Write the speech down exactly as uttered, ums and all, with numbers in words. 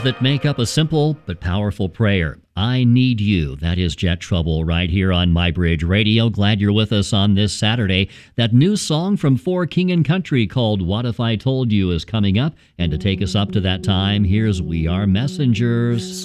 that make up a simple but powerful prayer. I need you. That is Jet Trouble right here on My Bridge Radio. Glad you're with us on this Saturday. That new song from For King and Country called What If I Told You is coming up. And to take us up to that time, here's We Are Messengers.